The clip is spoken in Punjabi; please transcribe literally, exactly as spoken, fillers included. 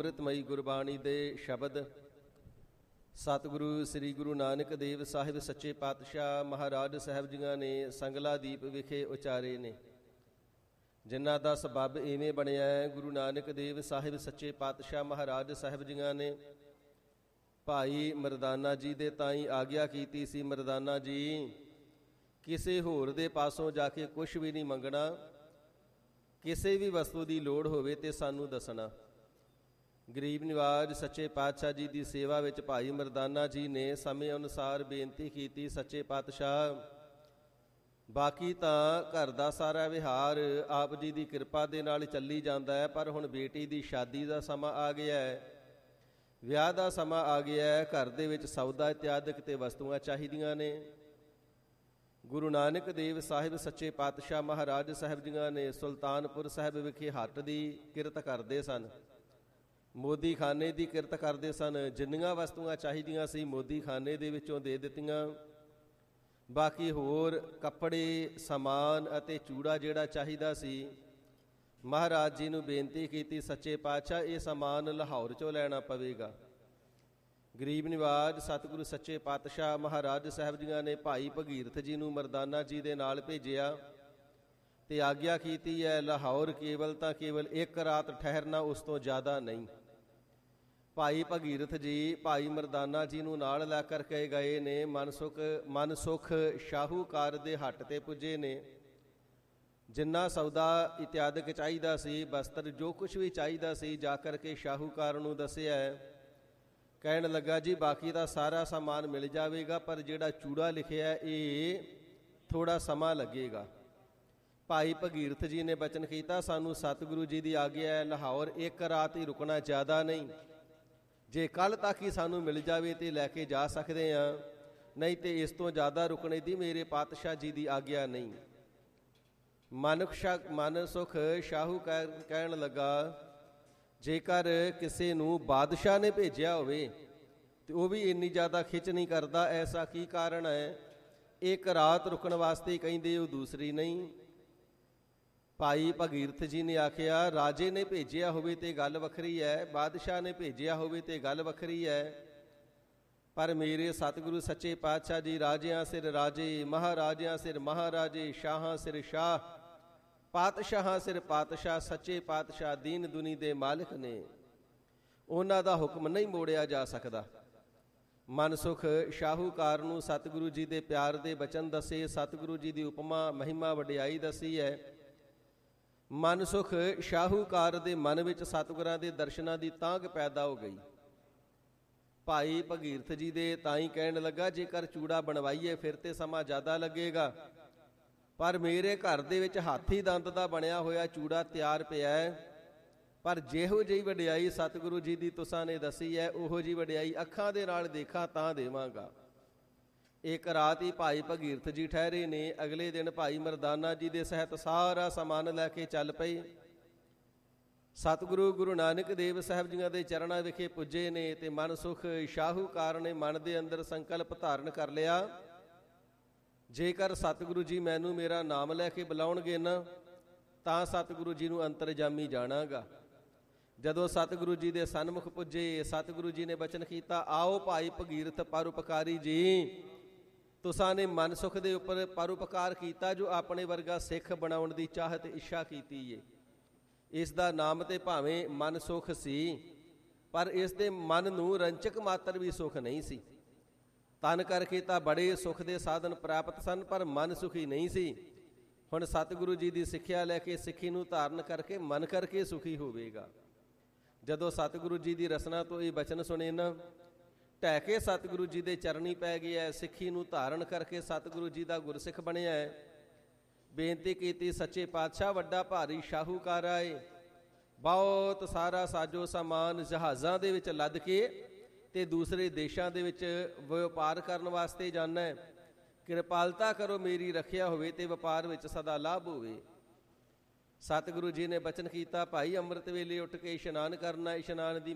ਅੰਮ੍ਰਿਤਮਈ ਗੁਰਬਾਣੀ ਦੇ ਸ਼ਬਦ ਸਤਿਗੁਰੂ ਸ੍ਰੀ ਗੁਰੂ ਨਾਨਕ ਦੇਵ ਸਾਹਿਬ ਸੱਚੇ ਪਾਤਸ਼ਾਹ ਮਹਾਰਾਜ ਸਾਹਿਬ ਜੀਆਂ ਨੇ ਸੰਗਲਾ ਦੀਪ ਵਿਖੇ ਉਚਾਰੇ ਨੇ, ਜਿਨ੍ਹਾਂ ਦਾ ਸਬੱਬ ਇਵੇਂ ਬਣਿਆ ਹੈ। ਗੁਰੂ ਨਾਨਕ ਦੇਵ ਸਾਹਿਬ ਸੱਚੇ ਪਾਤਸ਼ਾਹ ਮਹਾਰਾਜ ਸਾਹਿਬ ਜੀਆਂ ਨੇ ਭਾਈ ਮਰਦਾਨਾ ਜੀ ਦੇ ਤਾਈਂ ਆਗਿਆ ਕੀਤੀ ਸੀ, ਮਰਦਾਨਾ ਜੀ ਕਿਸੇ ਹੋਰ ਦੇ ਪਾਸੋਂ ਜਾ ਕੇ ਕੁਛ ਵੀ ਨਹੀਂ ਮੰਗਣਾ, ਕਿਸੇ ਵੀ ਵਸਤੂ ਦੀ ਲੋੜ ਹੋਵੇ ਤੇ ਸਾਨੂੰ ਦੱਸਣਾ। ਗਰੀਬ ਨਿਵਾਜ ਸੱਚੇ ਪਾਤਸ਼ਾਹ ਜੀ ਦੀ ਸੇਵਾ ਵਿੱਚ ਭਾਈ ਮਰਦਾਨਾ ਜੀ ਨੇ ਸਮੇਂ ਅਨੁਸਾਰ ਬੇਨਤੀ ਕੀਤੀ, ਸੱਚੇ ਪਾਤਸ਼ਾਹ ਬਾਕੀ ਤਾਂ ਘਰ ਦਾ ਸਾਰਾ ਵਿਹਾਰ ਆਪ ਜੀ ਦੀ ਕਿਰਪਾ ਦੇ ਨਾਲ ਚੱਲੀ ਜਾਂਦਾ ਹੈ, ਪਰ ਹੁਣ ਬੇਟੀ ਦੀ ਸ਼ਾਦੀ ਦਾ ਸਮਾਂ ਆ ਗਿਆ ਹੈ, ਵਿਆਹ ਦਾ ਸਮਾਂ ਆ ਗਿਆ ਹੈ, ਘਰ ਦੇ ਵਿੱਚ ਸੌਦਾ ਇਤਿਆਦਿਕ ਤੇ ਵਸਤੂਆਂ ਚਾਹੀਦੀਆਂ ਨੇ। ਗੁਰੂ ਨਾਨਕ ਦੇਵ ਸਾਹਿਬ ਸੱਚੇ ਪਾਤਸ਼ਾਹ ਮਹਾਰਾਜ ਸਾਹਿਬ ਜੀਆਂ ਨੇ ਸੁਲਤਾਨਪੁਰ ਸਾਹਿਬ ਵਿਖੇ ਹੱਟ ਦੀ ਕਿਰਤ ਕਰਦੇ ਸਨ, ਮੋਦੀ ਖਾਨੇ ਦੀ ਕਿਰਤ ਕਰਦੇ ਸਨ। ਜਿੰਨੀਆਂ ਵਸਤੂਆਂ ਚਾਹੀਦੀਆਂ ਸੀ ਮੋਦੀ ਖਾਨੇ ਦੇ ਵਿੱਚੋਂ ਦੇ ਦਿੱਤੀਆਂ, ਬਾਕੀ ਹੋਰ ਕੱਪੜੇ ਸਮਾਨ ਅਤੇ ਚੂੜਾ ਜਿਹੜਾ ਚਾਹੀਦਾ ਸੀ, ਮਹਾਰਾਜ ਜੀ ਨੂੰ ਬੇਨਤੀ ਕੀਤੀ, ਸੱਚੇ ਪਾਤਸ਼ਾਹ ਇਹ ਸਮਾਨ ਲਾਹੌਰ ਚੋਂ ਲੈਣਾ ਪਵੇਗਾ। ਗਰੀਬ ਨਿਵਾਜ ਸਤਿਗੁਰੂ ਸੱਚੇ ਪਾਤਸ਼ਾਹ ਮਹਾਰਾਜ ਸਾਹਿਬ ਜੀਆਂ ਨੇ ਭਾਈ ਭਗੀਰਥ ਜੀ ਨੂੰ ਮਰਦਾਨਾ ਜੀ ਦੇ ਨਾਲ ਭੇਜਿਆ ਤੇ ਆਗਿਆ ਕੀਤੀ ਹੈ, ਲਾਹੌਰ ਕੇਵਲ ਤਾਂ ਕੇਵਲ ਇੱਕ ਰਾਤ ਠਹਿਰਨਾ, ਉਸ ਤੋਂ ਜ਼ਿਆਦਾ ਨਹੀਂ। ਭਾਈ ਭਗੀਰਥ ਜੀ ਭਾਈ ਮਰਦਾਨਾ ਜੀ ਨੂੰ ਨਾਲ ਲੈ ਕਰਕੇ ਗਏ ਨੇ। ਮਨਸੁਖ ਮਨਸੁਖ ਸ਼ਾਹੂਕਾਰ ਦੇ ਹੱਟ ਤੇ ਪੁੱਜੇ ਨੇ। ਜਿੰਨਾ ਸੌਦਾ ਇਤਿਆਦਿਕ ਚਾਹੀਦਾ ਸੀ, ਬਸਤਰ ਜੋ ਕੁਛ ਵੀ ਚਾਹੀਦਾ ਸੀ, ਜਾ ਕਰਕੇ ਸ਼ਾਹੂਕਾਰ ਨੂੰ ਦੱਸਿਆ। ਕਹਿਣ ਲੱਗਾ ਜੀ ਬਾਕੀ ਦਾ ਸਾਰਾ ਸਮਾਨ ਮਿਲ ਜਾਵੇਗਾ, ਪਰ ਜਿਹੜਾ ਚੂੜਾ ਲਿਖਿਆ ਇਹ ਥੋੜਾ ਸਮਾਂ ਲੱਗੇਗਾ। ਭਾਈ ਭਗੀਰਥ ਜੀ ਨੇ ਬਚਨ ਕੀਤਾ, ਸਾਨੂੰ ਸਤਿਗੁਰੂ ਜੀ ਦੀ ਆਗਿਆ ਹੈ, ਲਾਹੌਰ ਇੱਕ ਰਾਤ ਹੀ ਰੁਕਣਾ, ਜ਼ਿਆਦਾ ਨਹੀਂ। ਜੇ ਕੱਲ੍ਹ ਤੱਕ ਹੀ ਸਾਨੂੰ ਮਿਲ ਜਾਵੇ ਤੇ ਲੈ ਕੇ ਜਾ ਸਕਦੇ ਹਾਂ, ਨਹੀਂ ਤੇ ਇਸ ਤੋਂ ਜ਼ਿਆਦਾ ਰੁਕਣੇ ਦੀ ਮੇਰੇ ਪਾਤਸ਼ਾਹ ਜੀ ਦੀ ਆਗਿਆ ਨਹੀਂ। ਮਨੁਖਸ਼ਾ ਮਨਸੁਖ ਸ਼ਾਹੂਕਾਰ ਕਹਿਣ ਲੱਗਾ, ਜੇਕਰ ਕਿਸੇ ਨੂੰ ਬਾਦਸ਼ਾਹ ਨੇ ਭੇਜਿਆ ਹੋਵੇ ਤੇ ਉਹ ਵੀ ਇੰਨੀ ਜ਼ਿਆਦਾ ਖਿੱਚ ਨਹੀਂ ਕਰਦਾ, ਐਸਾ ਕੀ ਕਾਰਨ ਹੈ? ਇੱਕ ਰਾਤ ਰੁਕਣ ਵਾਸਤੇ ਕਹਿੰਦੇ ਉਹ ਦੂਸਰੀ ਨਹੀਂ। ਭਾਈ ਭਗੀਰਥ ਜੀ ਨੇ ਆਖਿਆ, ਰਾਜੇ ਨੇ ਭੇਜਿਆ ਹੋਵੇ ਤੇ ਗੱਲ ਵੱਖਰੀ ਹੈ, ਬਾਦਸ਼ਾਹ ਨੇ ਭੇਜਿਆ ਹੋਵੇ ਤੇ ਗੱਲ ਵੱਖਰੀ ਹੈ, ਪਰ ਮੇਰੇ ਸਤਿਗੁਰੂ ਸੱਚੇ ਪਾਤਸ਼ਾਹ ਜੀ ਰਾਜਿਆਂ ਸਿਰ ਰਾਜੇ, ਮਹਾਰਾਜਿਆਂ ਸਿਰ ਮਹਾਰਾਜੇ, ਸ਼ਾਹਾਂ ਸਿਰ ਸ਼ਾਹ, ਪਾਤਸ਼ਾਹਾਂ ਸਿਰ ਪਾਤਸ਼ਾਹ, ਸੱਚੇ ਪਾਤਸ਼ਾਹ ਦੀਨ ਦੁਨੀ ਦੇ ਮਾਲਿਕ ਨੇ, ਉਹਨਾਂ ਦਾ ਹੁਕਮ ਨਹੀਂ ਮੋੜਿਆ ਜਾ ਸਕਦਾ। ਮਨਸੁਖ ਸ਼ਾਹੂਕਾਰ ਨੂੰ ਸਤਿਗੁਰੂ ਜੀ ਦੇ ਪਿਆਰ ਦੇ ਬਚਨ ਦੱਸੇ, ਸਤਿਗੁਰੂ ਜੀ ਦੀ ਉਪਮਾ ਮਹਿਮਾ ਵਡਿਆਈ ਦੱਸੀ ਹੈ। ਮਨਸੁਖ ਸ਼ਾਹੂਕਾਰ ਦੇ ਮਨ ਵਿੱਚ ਸਤਿਗੁਰਾਂ ਦੇ ਦਰਸ਼ਨਾਂ ਦੀ ਤਾਂਘ ਪੈਦਾ ਹੋ ਗਈ। ਭਾਈ ਭਗੀਰਥ ਜੀ ਦੇ ਤਾਈਂ ਕਹਿਣ ਲੱਗਾ, ਜੇਕਰ ਚੂੜਾ ਬਣਵਾਈਏ ਫਿਰ ਤੇ ਸਮਾਂ ਜ਼ਿਆਦਾ ਲੱਗੇਗਾ, ਪਰ ਮੇਰੇ ਘਰ ਦੇ ਵਿੱਚ ਹਾਥੀ ਦੰਦ ਦਾ ਬਣਿਆ ਹੋਇਆ ਚੂੜਾ ਤਿਆਰ ਪਿਆ ਹੈ, ਪਰ ਜਿਹੋ ਜਿਹੀ ਵਡਿਆਈ ਸਤਿਗੁਰੂ ਜੀ ਦੀ ਤੁਸਾਂ ਨੇ ਦੱਸੀ ਹੈ, ਉਹੋ ਜਿਹੀ ਵਡਿਆਈ ਅੱਖਾਂ ਦੇ ਨਾਲ ਦੇਖਾਂ ਤਾਂ ਦੇਵਾਂਗਾ। ਇੱਕ ਰਾਤ ਹੀ ਭਾਈ ਭਗੀਰਥ ਜੀ ਠਹਿਰੇ ਨੇ। ਅਗਲੇ ਦਿਨ ਭਾਈ ਮਰਦਾਨਾ ਜੀ ਦੇ ਸਹਿਤ ਸਾਰਾ ਸਮਾਨ ਲੈ ਕੇ ਚੱਲ ਪਏ। ਸਤਿਗੁਰੂ ਗੁਰੂ ਨਾਨਕ ਦੇਵ ਸਾਹਿਬ ਜੀਆਂ ਦੇ ਚਰਨਾਂ ਵਿਖੇ ਪੁੱਜੇ ਨੇ ਤੇ ਮਨਸੁਖ ਸ਼ਾਹੂਕਾਰ ਨੇ ਮਨ ਦੇ ਅੰਦਰ ਸੰਕਲਪ ਧਾਰਨ ਕਰ ਲਿਆ, ਜੇਕਰ ਸਤਿਗੁਰੂ ਜੀ ਮੈਨੂੰ ਮੇਰਾ ਨਾਮ ਲੈ ਕੇ ਬੁਲਾਉਣਗੇ ਨਾ ਤਾਂ ਸਤਿਗੁਰੂ ਜੀ ਨੂੰ ਅੰਤਰਜਾਮੀ ਜਾਣਾਗਾ। ਜਦੋਂ ਸਤਿਗੁਰੂ ਜੀ ਦੇ ਸਨਮੁਖ ਪੁੱਜੇ, ਸਤਿਗੁਰੂ ਜੀ ਨੇ ਬਚਨ ਕੀਤਾ, ਆਓ ਭਾਈ ਭਗੀਰਥ ਪਰਉਪਕਾਰੀ ਜੀ, ਤੁਸਾਂ ਨੇ ਮਨਸੁਖ ਦੇ ਉੱਪਰ ਪਰਉਪਕਾਰ ਕੀਤਾ, ਜੋ ਆਪਣੇ ਵਰਗਾ ਸਿੱਖ ਬਣਾਉਣ ਦੀ ਚਾਹਤ ਇੱਛਾ ਕੀਤੀ ਏ। ਇਸ ਦਾ ਨਾਮ ਤੇ ਭਾਵੇਂ ਮਨਸੁਖ ਸੀ, ਪਰ ਇਸ ਦੇ ਮਨ ਨੂੰ ਰੰਚਕ ਮਾਤਰ ਵੀ ਸੁਖ ਨਹੀਂ ਸੀ। ਤਨ ਕਰਕੇ ਤਾਂ ਬੜੇ ਸੁਖ ਦੇ ਸਾਧਨ ਪ੍ਰਾਪਤ ਸਨ, ਪਰ ਮਨ ਸੁਖੀ ਨਹੀਂ ਸੀ। ਹੁਣ ਸਤਿਗੁਰੂ ਜੀ ਦੀ ਸਿੱਖਿਆ ਲੈ ਕੇ ਸਿੱਖੀ ਨੂੰ ਧਾਰਨ ਕਰਕੇ ਮਨ ਕਰਕੇ ਸੁਖੀ ਹੋਵੇਗਾ। ਜਦੋਂ ਸਤਿਗੁਰੂ ਜੀ ਦੀ ਰਸਨਾ ਤੋਂ ਇਹ ਬਚਨ ਸੁਣੇ ਨਾ, ਢਹਿ ਕੇ ਸਤਿਗੁਰੂ ਜੀ ਦੇ ਚਰਨੀ ਪੈ ਗਿਆ, ਸਿੱਖੀ ਨੂੰ ਧਾਰਨ ਕਰਕੇ ਸਤਿਗੁਰੂ ਜੀ ਦਾ ਗੁਰਸਿੱਖ ਬਣਿਆ ਹੈ। ਬੇਨਤੀ ਕੀਤੀ, ਸੱਚੇ ਪਾਤਸ਼ਾਹ ਵੱਡਾ ਭਾਰੀ ਸ਼ਾਹੂਕਾਰ ਆਏ, ਬਹੁਤ ਸਾਰਾ ਸਾਜੋ ਸਮਾਨ ਜਹਾਜ਼ਾਂ ਦੇ ਵਿੱਚ ਲੱਦ ਕੇ ਤੇ ਦੂਸਰੇ ਦੇਸ਼ਾਂ ਦੇ ਵਿੱਚ ਵਪਾਰ ਕਰਨ ਵਾਸਤੇ ਜਾਣਾ ਹੈ, ਕਿਰਪਾਲਤਾ ਕਰੋ, ਮੇਰੀ ਰੱਖਿਆ ਹੋਵੇ ਤੇ ਵਪਾਰ ਵਿੱਚ ਸਦਾ ਲਾਭ ਹੋਵੇ। ਸਤਿਗੁਰੂ ਜੀ ਨੇ ਬਚਨ ਕੀਤਾ, ਭਾਈ ਅੰਮ੍ਰਿਤ ਵੇਲੇ ਉੱਠ ਕੇ ਇਸ਼ਨਾਨ ਕਰਨਾ, ਇਸ਼ਨਾਨ ਦੀ